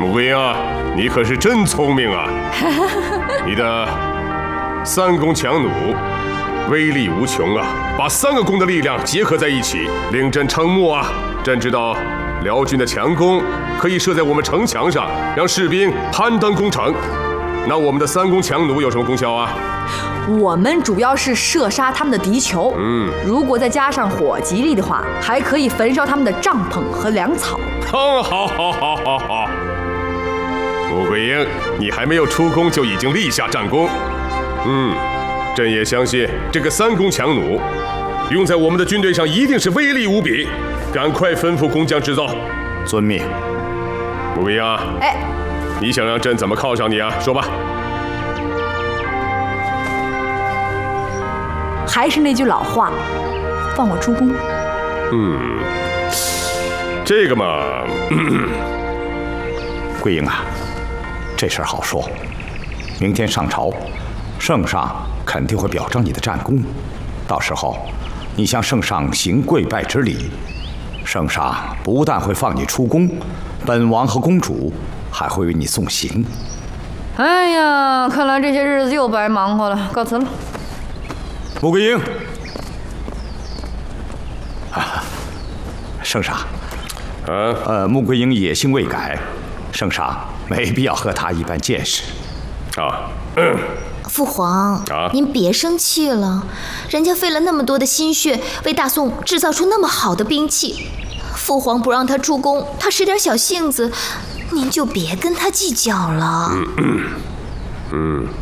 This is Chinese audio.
穆桂英啊，你可是真聪明啊！你的三弓强弩威力无穷啊，把3个弓的力量结合在一起，令朕瞠目啊！朕知道辽军的强弓可以射在我们城墙上，让士兵攀登攻城。那我们的3弓强弩有什么功效啊？ 我们主要是射杀他们的敌酋。如果再加上火吉利的话，还可以焚烧他们的帐篷和粮草。 好。穆桂英，你还没有出宫就已经立下战功。朕也相信这个3弓强弩用在我们的军队上一定是威力无比。赶快吩咐工匠制造。 遵命。 穆桂英啊，你想让朕怎么犒赏你啊？说吧。 还是那句老话，放我出宫。 这个嘛， 桂英啊，这事儿好说。明天上朝，圣上肯定会表彰你的战功，到时候你向圣上行跪拜之礼，圣上不但会放你出宫，本王和公主还会为你送行。 哎呀，看来这些日子又白忙活了，告辞了。 穆桂英，圣上，穆桂英野心未改，圣上没必要和她一般见识。 父皇，您别生气了，人家费了那么多的心血，为大宋制造出那么好的兵器，父皇不让他出宫，他使点小性子，您就别跟他计较了。